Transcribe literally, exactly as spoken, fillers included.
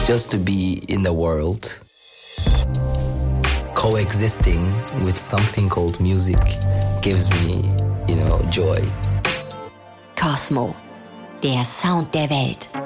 just to be in the world, coexisting with something called music gives me, you know, joy. Cosmo, der Sound der Welt.